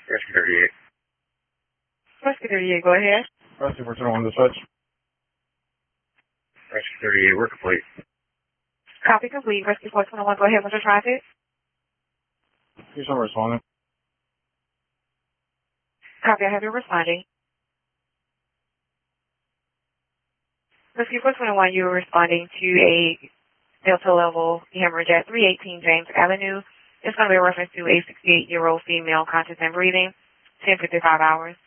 Rescue 38. Rescue 38, go ahead. Rescue 421 dispatch. Rescue 38, we're complete. Copy complete. Rescue 421, go ahead with your traffic. Here's someone responding. Copy, I have you responding. Rescue 421, you are responding to a Delta level hemorrhage at 318 James Avenue. It's going to be a reference to a 68-year-old female conscious and breathing, 10:55 hours.